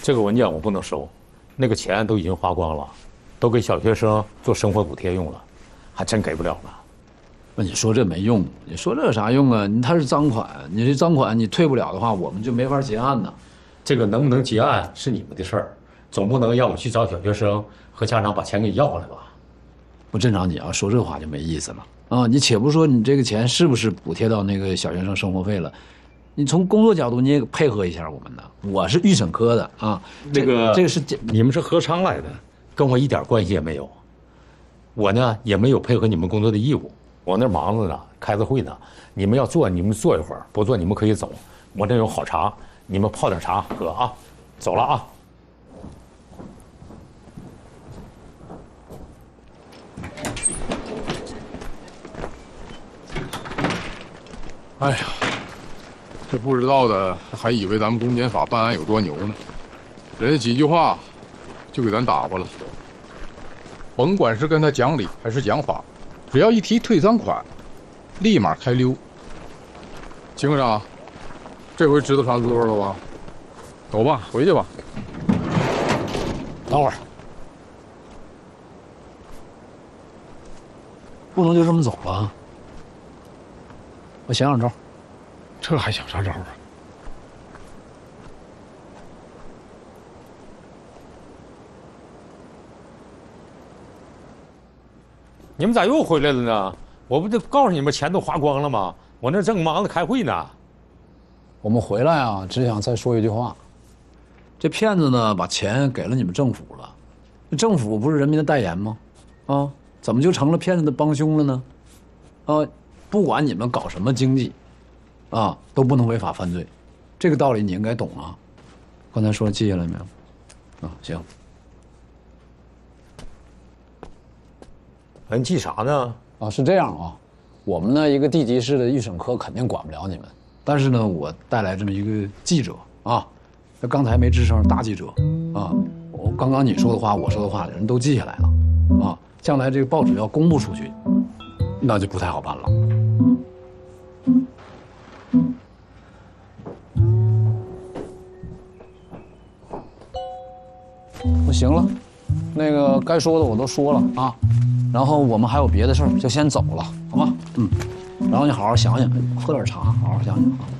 这个文件我不能收，那个钱都已经花光了，都给小学生做生活补贴用了，还真给不了了。 那你说这没用，你说这有啥用啊？他是赃款，你这赃款你退不了的话，我们就没法结案呢。 这个能不能结案是你们的事儿，总不能让我去找小学生和家长把钱给要来吧？ 不，镇长，你要说这话就没意思了啊！你且不说你这个钱是不是补贴到那个小学生生活费了，你从工作角度你也配合一下我们呢。我是预审科的啊，这个是你们是合昌来的，跟我一点关系也没有。我呢也没有配合你们工作的义务，我那忙着呢，开着会呢。你们要做你们做一会儿，不做你们可以走。我这有好茶，你们泡点茶喝啊。走了啊。 哎呀，这不知道的还以为咱们公检法办案有多牛呢，人家几句话就给咱打发了。甭管是跟他讲理还是讲法，只要一提退赃款，立马开溜。秦科长，这回知道啥滋味了吧？走吧，回去吧。 等会儿，不能就这么走了。我想想招。 这还想啥招啊？ 你们咋又回来了呢？我不就告诉你们钱都花光了吗？我那正忙着开会呢。 我们回来啊，只想再说一句话：这骗子呢，把钱给了你们政府了，政府不是人民的代言吗？啊，怎么就成了骗子的帮凶了呢？啊，不管你们搞什么经济，啊，都不能违法犯罪，这个道理你应该懂啊。刚才说记下来没有？啊，行。 人记啥呢？ 啊，是这样啊，我们呢一个地级市的预审科肯定管不了你们，但是呢，我带来这么一个记者啊，他刚才没吱声，大记者啊，我刚刚你说的话，我说的话，人都记下来了啊，将来这个报纸要公布出去，那就不太好办了。那行了，那个该说的我都说了啊。然后我们还有别的事儿，就先走了，好吗？嗯。然后你好好想想，喝点茶，好好想想啊。